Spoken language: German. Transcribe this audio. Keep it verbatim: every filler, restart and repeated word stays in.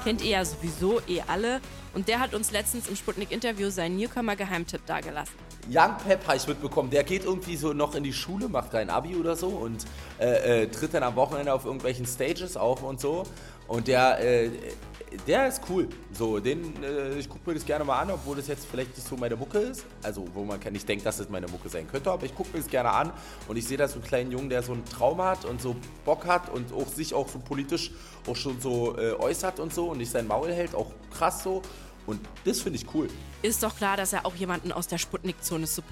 kennt ihr ja sowieso eh alle. Und der hat uns letztens im Sputnik-Interview seinen Newcomer-Geheimtipp dagelassen. Young Pep habe ich mitbekommen, der geht irgendwie so noch in die Schule, macht kein Abi oder so und äh, äh, tritt dann am Wochenende auf irgendwelchen Stages auf und so. Und der, äh, der ist cool. So, den, äh, ich gucke mir das gerne mal an, obwohl das jetzt vielleicht nicht so meine Mucke ist. Also, wo man nicht denkt, dass das meine Mucke sein könnte, aber ich gucke mir das gerne an. Und ich sehe da so einen kleinen Jungen, der so einen Traum hat und so Bock hat und auch sich auch so politisch auch schon so äh, äußert und so und nicht sein Maul hält, auch krass so. Und das finde ich cool. Ist doch klar, dass er auch jemanden aus der Sputnik-Zone supportet.